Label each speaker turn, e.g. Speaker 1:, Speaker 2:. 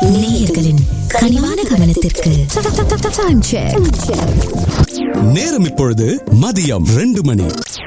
Speaker 1: நேயர்களின் கனிவான கவனத்திற்கு
Speaker 2: நேரம் இப்பொழுது மதியம் 2 மணி.